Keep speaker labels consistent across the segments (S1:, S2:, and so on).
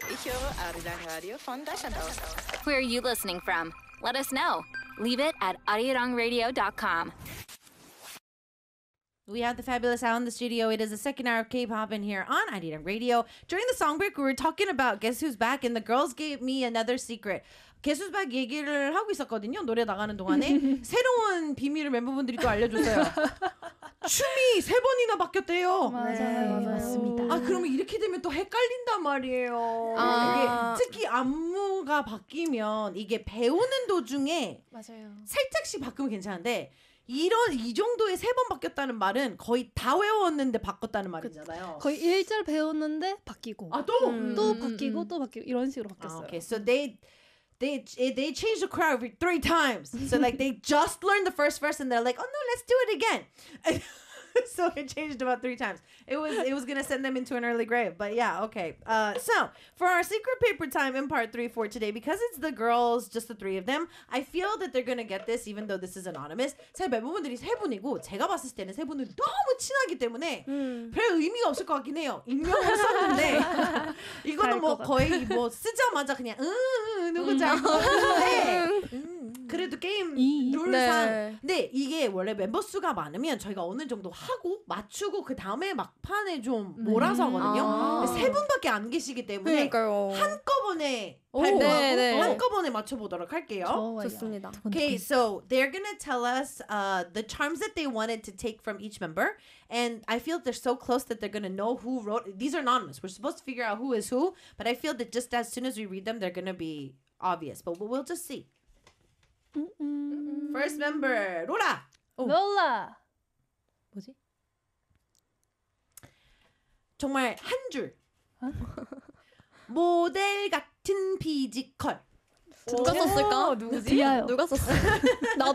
S1: Ich höre Arirang Radio von Deutschland aus.
S2: Where are you listening from? Let us know. Leave it at arirangradio.com.
S3: We have the fabulous Al in the studio. It is the second hour of K-pop in here on Arirang Radio. During the song break, we were talking about Guess Who's Back, and the girls gave me another secret. Guess Who's Back 얘기를 하고 있었거든요. 노래 나가는 동안에 새로운 비밀을 멤버분들이 또 알려줬어요. 춤이 3번이나 바뀌었대요.
S4: 맞아요. 맞습니다.
S3: 아, 그러면 이렇게 되면 또 헷갈린단 말이에요. 이게 특히 안무가 바뀌면 이게 배우는 도중에
S4: 맞아요.
S3: 살짝씩 바꾸면 괜찮은데 이 정도의 3번 바뀌었다는 말은 거의 다 외웠는데 바꿨다는 말이잖아요.
S4: 거의 1절 배웠는데 바뀌고
S3: 아, 또?
S4: 또 바뀌고 또 바뀌고 이런 식으로 바뀌었어요.
S3: Okay, so they changed the crowd 3 times. So like they just learned the first verse and they're like, oh no, let's do it again. So it changed about 3 times. It was gonna send them into an early grave. But yeah, okay. So for our secret paper time in part 3 for today, because it's the girls, just the 3 of them, I feel that they're gonna get this even though this is anonymous. 사실 멤버분들이 3분이고 제가 봤을 때는 3분은 너무 친하기 때문에 별 의미가 없을 것 같긴 해요. 익명을 썼는데 이거는 뭐 거의 뭐 쓰자마자 그냥 누구지 않고 그래도 게임 룰상 근데 이게 원래 멤버 수가 많으면 저희가 어느 정도 하고 맞추고 그 다음에 막판에 좀 몰아서 하거든요. 3분밖에 안 계시기 때문에 한꺼번에 발표하고 한꺼번에 맞춰보도록 할게요.
S5: 좋습니다.
S3: Okay, so they're gonna tell us the charms that they wanted to take from each member, and I feel they're so close that they're gonna know who wrote. These are anonymous. We're supposed to figure out who is who, but I feel that just as soon as we read them, they're gonna be obvious. But we'll just see. First member, 로라.
S4: 롤라.
S5: 뭐지?
S3: 정말 한 줄. 모델 같은 피지컬.
S5: 누가 썼을까? 누구지?
S4: 디아요.
S5: 누가 썼어? 나도.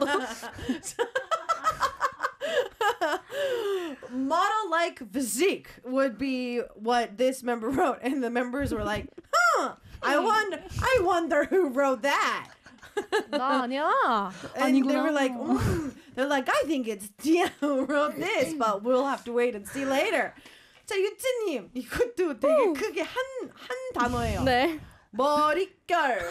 S3: Model-like physique would be what this member wrote, and the members were like, "Huh? I wonder who wrote that."
S4: 나 아니야.
S3: And
S4: 아니구나.
S3: they were like, they're like, I think it's Tia who wrote this, but we'll have to wait and see later. 자, 유치님, 이것도 되게 크게 한 단어예요.
S5: 네.
S3: 머릿결.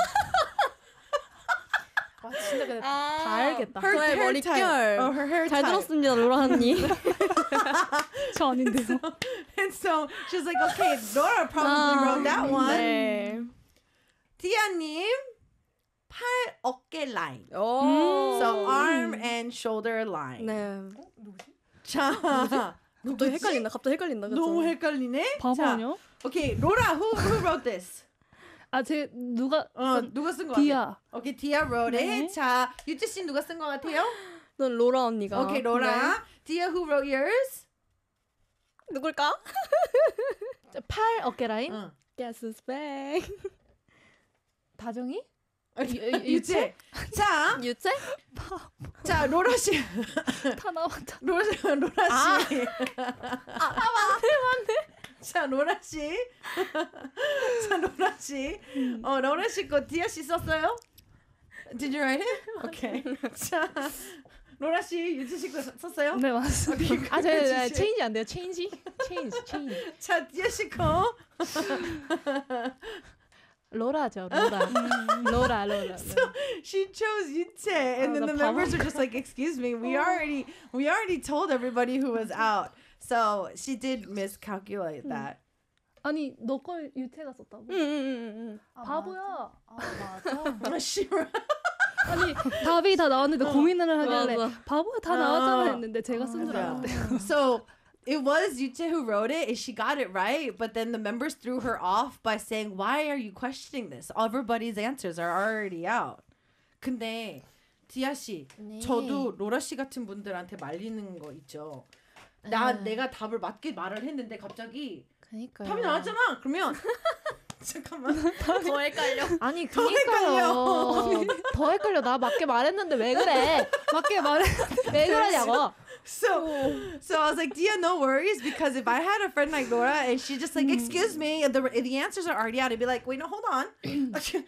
S4: 와, 진짜 근데 다 알겠다.
S5: 저의 머릿결.
S3: her hair
S5: 잘
S3: type.
S5: 들었습니다, 로라 언니.
S4: 저 아닌데요.
S3: And so she's like, okay, Nora probably wrote that one.
S5: 네.
S3: 티아님, 팔 어깨 라인.
S5: 오.
S3: So arm and shoulder line.
S5: 네.
S3: 자,
S5: 갑자기 헷갈린다. 그쵸?
S3: 너무 헷갈리네.
S4: 바보
S3: 자,
S4: 아니야?
S3: Okay, Nora, who wrote this?
S4: 아, 누가
S3: 누가 쓴 거
S4: 디아.
S3: 같아요? Okay, Tia wrote
S4: 네.
S3: it. 자, 유채 씨 누가 쓴 거 같아요?
S5: 넌 로라 언니가.
S3: Okay, Nora. Tia, who wrote yours?
S5: 네. 누굴까?
S4: 팔 어깨 라인?
S3: 응.
S5: Guess who's back.
S4: 다정이?
S3: 유채. 자,
S5: 유채?
S3: 자, 로라 씨.
S4: 다 나왔다.
S3: 로라 씨. 맞네. 자, 로라 씨. 자, 로라 씨. 로라 씨 거 디아 씨 썼어요? Did you write it? Okay. 자, 로라 씨, 유채 씨 거 썼어요?
S4: 네, 맞습니다. 아, 네, 체인지 안 돼요. 체인지.
S3: 자, 디아 씨 거.
S4: 로라죠, 로라.
S3: So she chose Yuche, and then the members are just like, "Excuse me, we already told everybody who was out." So she did miscalculate that.
S4: 아니, 너 걸 유태가 썼다고? 바보야.
S3: 맞아. She
S4: 아니, 답이 다 나왔는데 고민을 하길래
S5: 맞아.
S4: 바보야 다 나왔잖아 했는데 제가 쓴 줄 알았대요.
S3: So it was Yuche who wrote it, and she got it right. But then the members threw her off by saying, "Why are you questioning this? Everybody's answers are already out." 근데 디아 씨, 저도 로라 씨 같은 분들한테 말리는 거 있죠. 내가 답을 맞게 말을 했는데 갑자기
S5: 그니까요.
S3: 답이 나왔잖아. 그러면 잠깐만.
S5: 더 헷갈려.
S4: 아니, 그니까요. 더 헷갈려. 나 맞게 말했는데 왜 그래? 맞게 말했는데 왜 그러냐고.
S3: So I was like, Dia, no worries, because if I had a friend like Laura and she just like, excuse me, the answers are already out, I'd be like, wait, no, hold on.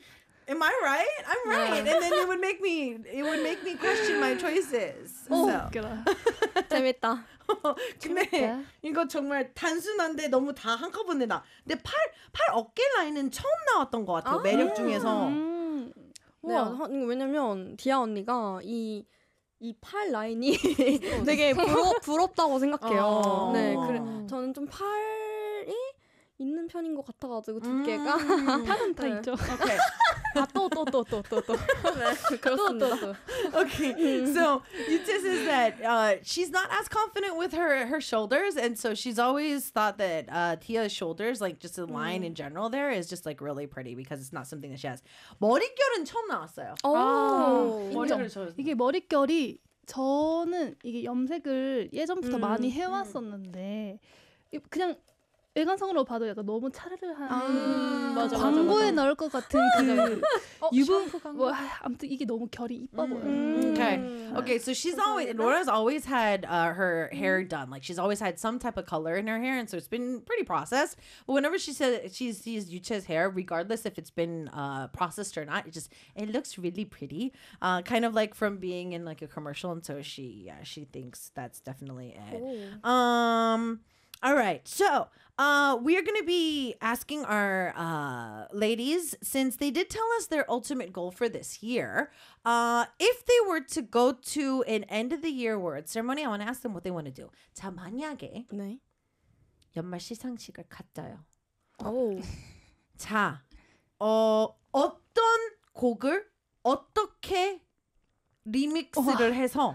S3: Am I right? I'm right. And then it would make me question my choices. So.
S4: 웃겨라.
S5: 재밌다.
S3: 근데
S4: 재밌다.
S3: 이거 정말 단순한데 너무 다 한꺼번에 나. 근데 팔 어깨 라인은 처음 나왔던 것 같아요. 매력 중에서.
S5: 네,
S4: 우와.
S5: 이거 왜냐면 디아 언니가 이 팔 라인이 되게 부럽다고 생각해요. 네, 그래 저는 좀 팔이 있는 편인 것 같아가지고 두께가
S4: 팔은 다 있죠.
S3: Okay.
S4: 또.
S5: 네, 그렇습니다.
S3: Okay. So Yuta says that she's not as confident with her shoulders, and so she's always thought that Tia's shoulders, like just the line in general, there is just like really pretty because it's not something that she has. 머릿결은 처음 나왔어요.
S5: 오,
S3: 머리결은 처음.
S4: 이게 머릿결이 저는 이게 염색을 예전부터 많이 해왔었는데 그냥 외관상으로 봐도 약간 너무 차르르한
S5: 맞아,
S4: 광고에 나올 것 같은 그 유분
S5: 샴푸 광고?
S4: 뭐 아무튼 이게 너무 결이 이뻐 보여요.
S3: Okay, so she's always Laura's always had her hair done. Like she's always had some type of color in her hair, and so it's been pretty processed. But whenever she says she sees Yucha's hair, regardless if it's been processed or not, it looks really pretty. Kind of like from being in like a commercial, and so she thinks that's definitely it. All right, so we are going to be asking our ladies, since they did tell us their ultimate goal for this year, if they were to go to an end of the year award ceremony, I want to ask them what they want to do. 자, 만약에
S5: 네.
S3: 연말 시상식을 갖자요.
S5: 오.
S3: 자, 어떤 곡을 어떻게 리믹스를 해서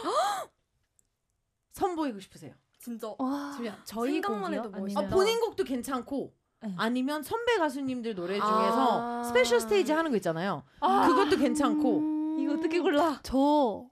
S3: 선보이고 싶으세요?
S5: 진짜.
S4: 와,
S5: 저희 생각만
S4: 곡이요?
S5: 해도
S4: 아니면-
S5: 멋있다.
S3: 본인 곡도 괜찮고 아니면 선배 가수님들 노래 중에서 스페셜 스테이지 하는 거 있잖아요. 그것도 괜찮고.
S4: 이거 어떻게 골라? 저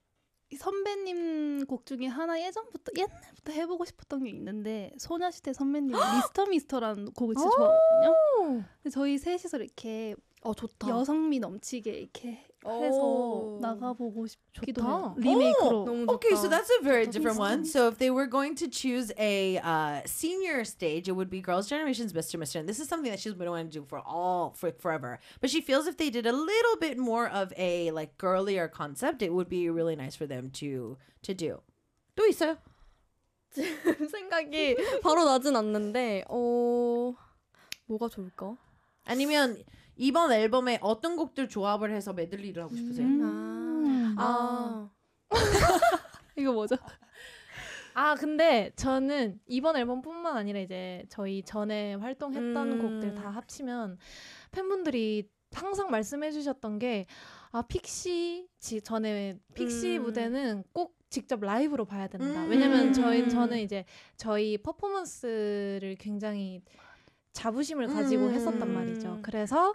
S4: 선배님 곡 중에 하나 옛날부터 해보고 싶었던 게 있는데 소녀시대 선배님 미스터라는 곡을 진짜 좋아하거든요. 근데 저희 셋이서 이렇게
S5: 좋다.
S4: 여성미 넘치게 이렇게 해서
S5: 오.
S4: 나가보고 싶기도
S3: 좋다.
S4: 해요. 리메이크로.
S5: 너무 좋다.
S3: Okay, so that's a very different one. So if they were going to choose a senior stage, it would be Girls' Generation's Mr. And this is something that she's been wanting to do for forever. But she feels if they did a little bit more of a like girlier concept, it would be really nice for them to do. 또 있어요?
S5: 생각이 바로 나진 않는데 뭐가 좋을까?
S3: 아니면 이번 앨범에 어떤 곡들 조합을 해서 메들리를 하고 싶으세요?
S4: 이거 뭐죠?
S6: 근데 저는 이번 앨범뿐만 아니라 이제 저희 전에 활동했던 곡들 다 합치면 팬분들이 항상 말씀해 주셨던 게 픽시 전에 픽시 무대는 꼭 직접 라이브로 봐야 된다. 왜냐면 저는 이제 저희 퍼포먼스를 굉장히 자부심을 가지고 했었단 말이죠. 그래서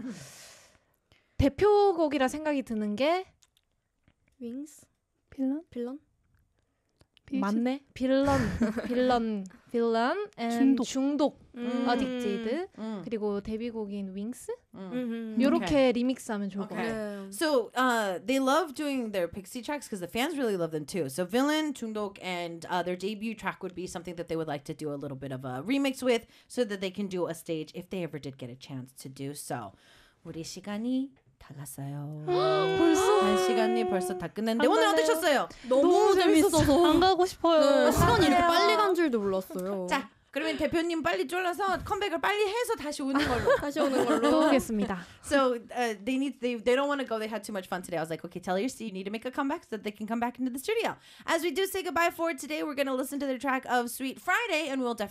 S6: 대표곡이라 생각이 드는 게
S5: 윙스?
S4: 빌런?
S6: 맞네. 빌런 and 중독 어딕티드 그리고 데뷔곡인 윙스 요렇게 리믹스하면 좋을 것
S3: Okay.
S6: 같아요.
S5: 네.
S3: So they love doing their Pixie tracks because the fans really love them too. So Villain, Tungdok, and their debut track would be something that they would like to do a little bit of a remix with so that they can do a stage if they ever did get a chance to do so. 우리 시간이 다 갔어요. 벌써? 시간이 벌써 다 끝났는데 오늘 어떠셨어요?
S5: 너무 재밌어서
S4: 안 가고 싶어요.
S5: 시간이 이렇게 빨리 간 줄도 몰랐어요.
S3: 자, 그러면 대표님 빨리 쫄라서 컴백을 빨리 해서 다시 오는 걸로.
S5: 다시 오는 걸로.
S6: 또 오겠습니다.
S3: So they don't want to go. They had too much fun today. I was like, okay, tell your you need to make a comeback so that they can come back into the studio. As we do say goodbye for today, we're going to listen to their track of Sweet Friday, and we'll definitely